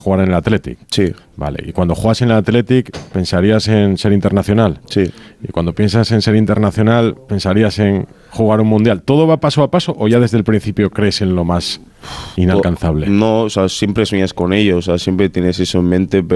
jugar en el Athletic. Sí. Vale, y cuando juegas en el Athletic, ¿pensarías en ser internacional? Sí. Y cuando piensas en ser internacional, ¿pensarías en jugar un mundial? ¿Todo va paso a paso o ya desde el principio crees en lo más inalcanzable? No, o sea, siempre sueñas con ello, o sea, siempre tienes eso en mente,